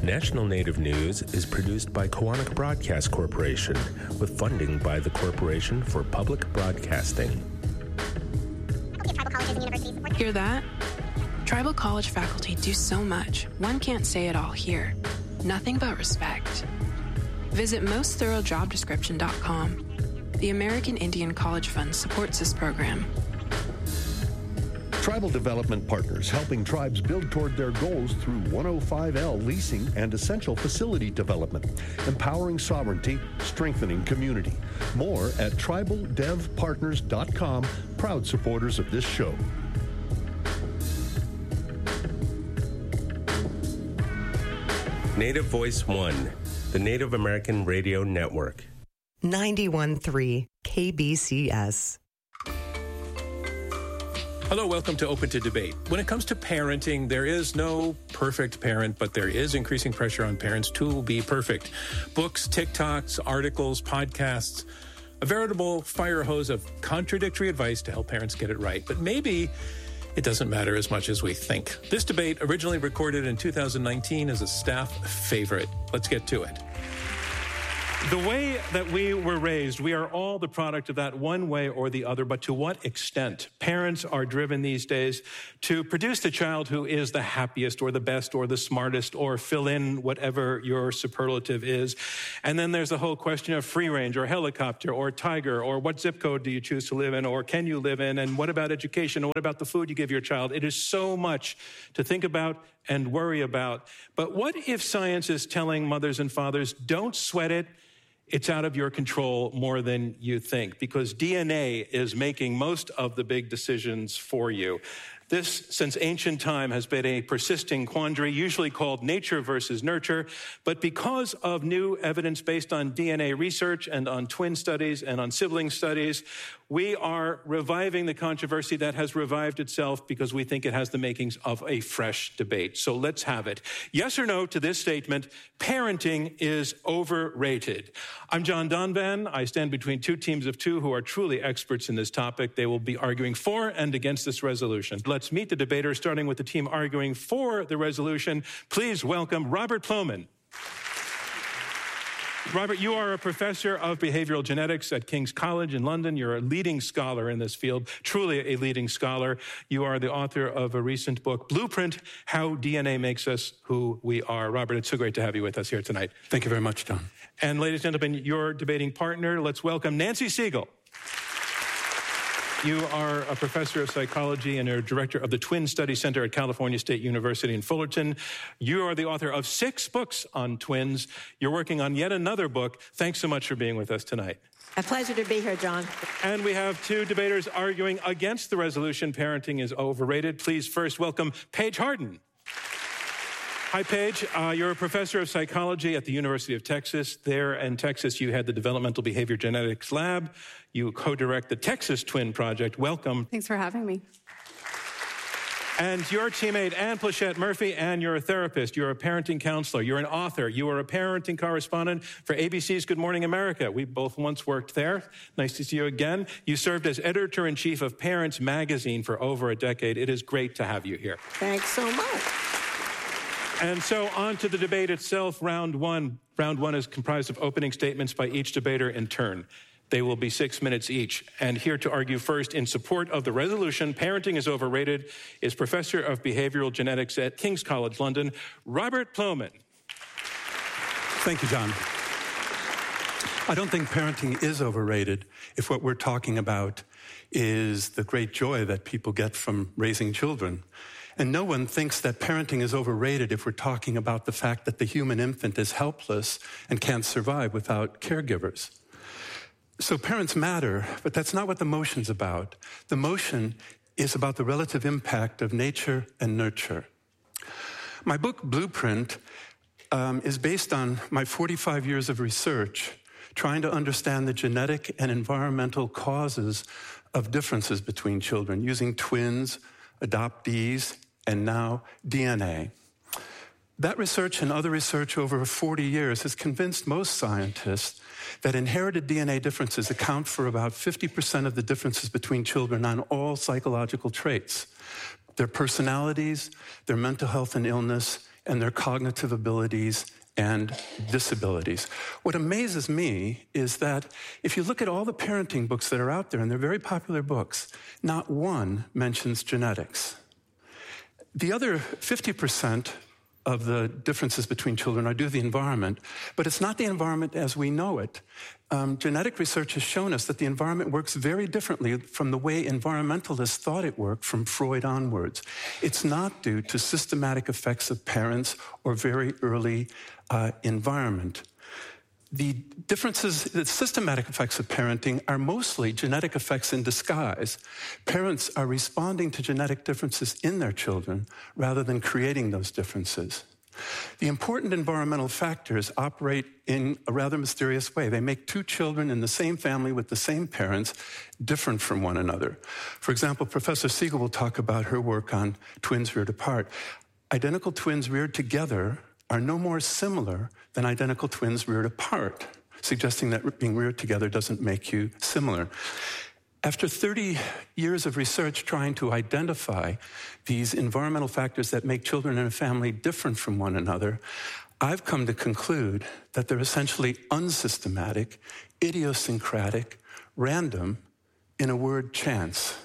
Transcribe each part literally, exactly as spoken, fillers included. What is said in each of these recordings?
National Native News is produced by Koahnic Broadcast Corporation with funding by the Corporation for Public Broadcasting. Hear that? Tribal college faculty do so much, one can't say it all here. Nothing but respect. Visit most thorough job description dot com. The American Indian College Fund supports this program. Tribal Development Partners, helping tribes build toward their goals through one oh five L leasing and essential facility development, empowering sovereignty, strengthening community. More at tribal dev partners dot com, proud supporters of this show. Native Voice One, the Native American Radio Network. ninety-one point three K B C S. Hello, welcome to Open to Debate. When it comes to parenting, there is no perfect parent, but there is increasing pressure on parents to be perfect. Books, TikToks, articles, podcasts, a veritable fire hose of contradictory advice to help parents get it right. But maybe it doesn't matter as much as we think. This debate, originally recorded in two thousand nineteen, is a staff favorite. Let's get to it. The way that we were raised, we are all the product of that one way or the other, but to what extent? Parents are driven these days to produce the child who is the happiest or the best or the smartest or fill in whatever your superlative is. And then there's the whole question of free range or helicopter or tiger or what zip code do you choose to live in or can you live in, and what about education and what about the food you give your child? It is so much to think about and worry about. But what if science is telling mothers and fathers, don't sweat it, it's out of your control more than you think, because D N A is making most of the big decisions for you. This, since ancient time, has been a persisting quandary, usually called nature versus nurture. But because of new evidence based on D N A research and on twin studies and on sibling studies, we are reviving the controversy that has revived itself because we think it has the makings of a fresh debate. So let's have it. Yes or no to this statement: parenting is overrated. I'm John Donvan. I stand between two teams of two who are truly experts in this topic. They will be arguing for and against this resolution. Let's meet the debaters, starting with the team arguing for the resolution. Please welcome Robert Plomin. Robert, you are a professor of behavioral genetics at King's College in London. You're a leading scholar in this field, truly a leading scholar. You are the author of a recent book, Blueprint: How D N A Makes Us Who We Are. Robert, it's so great to have you with us here tonight. Thank you very much, John. And ladies and gentlemen, your debating partner, let's welcome Nancy Siegel. You are a professor of psychology and a director of the Twin Study Center at California State University in Fullerton. You are the author of six books on twins. You're working on yet another book. Thanks so much for being with us tonight. A pleasure to be here, John. And we have two debaters arguing against the resolution, parenting is overrated. Please first welcome Paige Harden. Hi, Paige. Uh, you're a professor of psychology at the University of Texas. There in Texas, you had the Developmental Behavior Genetics Lab. You co-direct the Texas Twin Project. Welcome. Thanks for having me. And your teammate, Ann Plachette Murphy, and you're a therapist. You're a parenting counselor. You're an author. You are a parenting correspondent for A B C's Good Morning America. We both once worked there. Nice to see you again. You served as editor-in-chief of Parents Magazine for over a decade. It is great to have you here. Thanks so much. And so on to the debate itself, round one. Round one is comprised of opening statements by each debater in turn. They will be six minutes each. And here to argue first in support of the resolution, parenting is overrated, is Professor of Behavioral Genetics at King's College London, Robert Plomin. Thank you, John. I don't think parenting is overrated if what we're talking about is the great joy that people get from raising children. And no one thinks that parenting is overrated if we're talking about the fact that the human infant is helpless and can't survive without caregivers. So parents matter, but that's not what the motion's about. The motion is about the relative impact of nature and nurture. My book, Blueprint, um, is based on my forty-five years of research trying to understand the genetic and environmental causes of differences between children using twins, adoptees, and now D N A. That research and other research over forty years has convinced most scientists that inherited D N A differences account for about fifty percent of the differences between children on all psychological traits: their personalities, their mental health and illness, and their cognitive abilities and disabilities. What amazes me is that if you look at all the parenting books that are out there, and they're very popular books, not one mentions genetics. The other fifty percent of the differences between children are due to the environment, but it's not the environment as we know it. Um, genetic research has shown us that the environment works very differently from the way environmentalists thought it worked from Freud onwards. It's not due to systematic effects of parents or very early uh, environment. The differences, the systematic effects of parenting are mostly genetic effects in disguise. Parents are responding to genetic differences in their children rather than creating those differences. The important environmental factors operate in a rather mysterious way. They make two children in the same family with the same parents different from one another. For example, Professor Siegel will talk about her work on twins reared apart. Identical twins reared together are no more similar than identical twins reared apart, suggesting that being reared together doesn't make you similar. After thirty years of research trying to identify these environmental factors that make children in a family different from one another, I've come to conclude that they're essentially unsystematic, idiosyncratic, random, in a word, chance.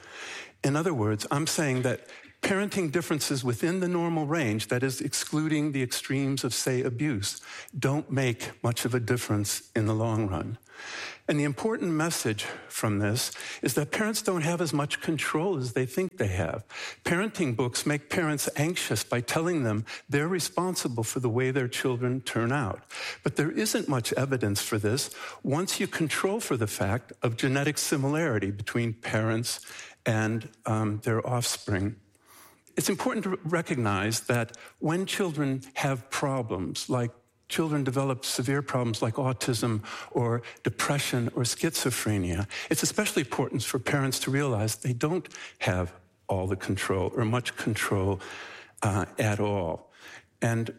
In other words, I'm saying that parenting differences within the normal range, that is, excluding the extremes of, say, abuse, don't make much of a difference in the long run. And the important message from this is that parents don't have as much control as they think they have. Parenting books make parents anxious by telling them they're responsible for the way their children turn out. But there isn't much evidence for this once you control for the fact of genetic similarity between parents and um, their offspring. It's important to recognize that when children have problems, like children develop severe problems like autism or depression or schizophrenia, it's especially important for parents to realize they don't have all the control or much control uh, at all. And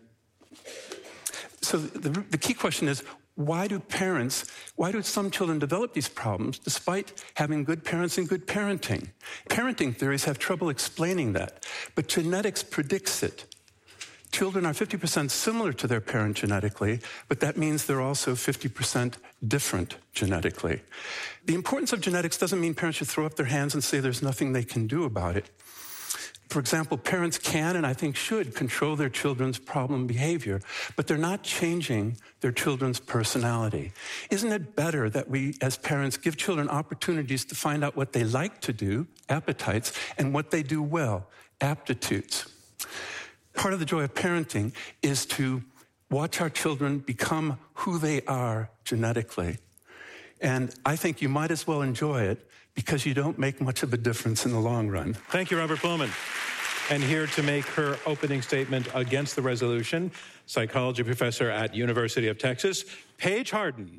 so the, the key question is, why do parents, why do some children develop these problems despite having good parents and good parenting? Parenting theories have trouble explaining that, but genetics predicts it. Children are fifty percent similar to their parent genetically, but that means they're also fifty percent different genetically. The importance of genetics doesn't mean parents should throw up their hands and say there's nothing they can do about it. For example, parents can, and I think should, control their children's problem behavior, but they're not changing their children's personality. Isn't it better that we, as parents, give children opportunities to find out what they like to do, appetites, and what they do well, aptitudes? Part of the joy of parenting is to watch our children become who they are genetically. And I think you might as well enjoy it because you don't make much of a difference in the long run. Thank you, Robert Blumen. And here to make her opening statement against the resolution, psychology professor at University of Texas, Paige Harden.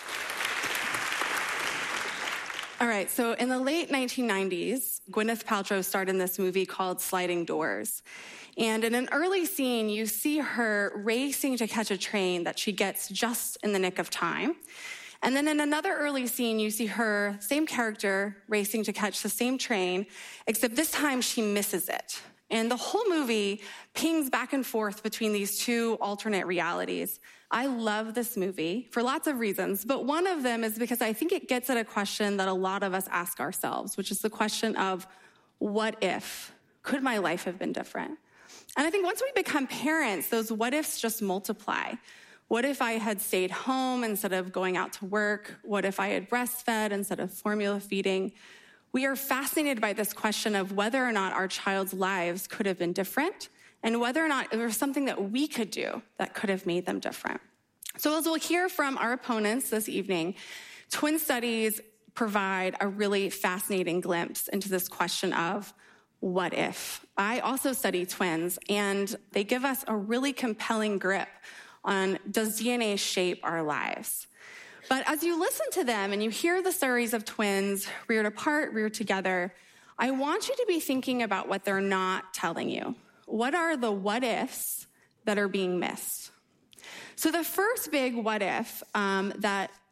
All right, so in the late nineteen nineties, Gwyneth Paltrow starred in this movie called Sliding Doors. And in an early scene, you see her racing to catch a train that she gets just in the nick of time. And then in another early scene, you see her, same character, racing to catch the same train, except this time she misses it. And the whole movie pings back and forth between these two alternate realities. I love this movie for lots of reasons, but one of them is because I think it gets at a question that a lot of us ask ourselves, which is the question of, what if? Could my life have been different? And I think once we become parents, those what ifs just multiply. What if I had stayed home instead of going out to work? What if I had breastfed instead of formula feeding? We are fascinated by this question of whether or not our child's lives could have been different and whether or not there was something that we could do that could have made them different. So as we'll hear from our opponents this evening, twin studies provide a really fascinating glimpse into this question of what if? I also study twins, and they give us a really compelling grip on, does D N A shape our lives? But as you listen to them and you hear the stories of twins reared apart, reared together, I want you to be thinking about what they're not telling you. What are the what ifs that are being missed? So the first big what if um, that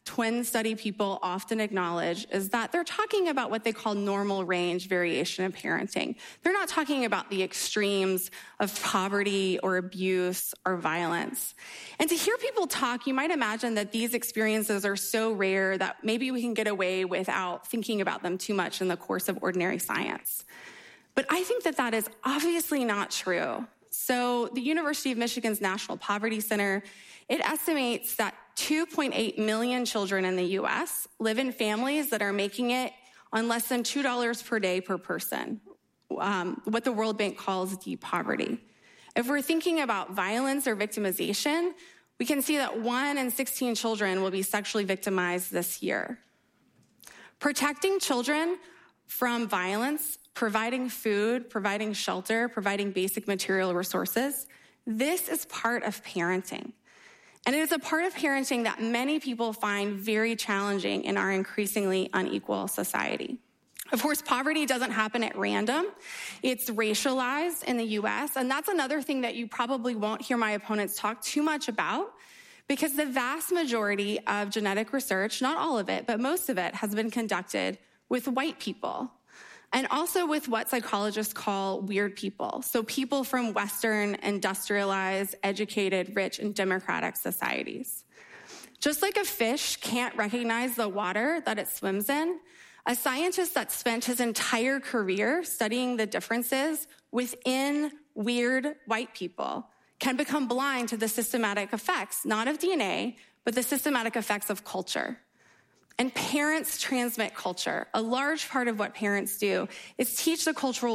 twin study people often acknowledge is that they're talking about what they call normal range variation in parenting. They're not talking about the extremes of poverty or abuse or violence. And to hear people talk, you might imagine that these experiences are so rare that maybe we can get away without thinking about them too much in the course of ordinary science. But I think that that is obviously not true. So the University of Michigan's National Poverty Center, it estimates that two point eight million children in the U S live in families that are making it on less than two dollars per day per person, um, what the World Bank calls deep poverty. If we're thinking about violence or victimization, we can see that one in sixteen children will be sexually victimized this year. Protecting children from violence, providing food, providing shelter, providing basic material resources, this is part of parenting. And it is a part of parenting that many people find very challenging in our increasingly unequal society. Of course, poverty doesn't happen at random. It's racialized in the U S, and that's another thing that you probably won't hear my opponents talk too much about, because the vast majority of genetic research, not all of it, but most of it, has been conducted with white people, and also with what psychologists call weird people. So people from Western, industrialized, educated, rich, and democratic societies. Just like a fish can't recognize the water that it swims in, a scientist that spent his entire career studying the differences within weird white people can become blind to the systematic effects, not of D N A, but the systematic effects of culture. And parents transmit culture. A large part of what parents do is teach the cultural